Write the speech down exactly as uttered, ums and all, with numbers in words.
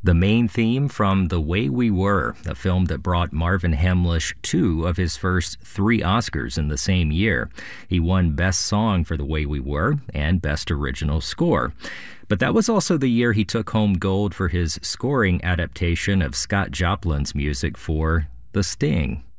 The main theme from The Way We Were, a film that brought Marvin Hamlisch two of his first three Oscars in the same year. He won Best Song for The Way We Were and Best Original Score. But that was also the year he took home gold for his scoring adaptation of Scott Joplin's music for The Sting.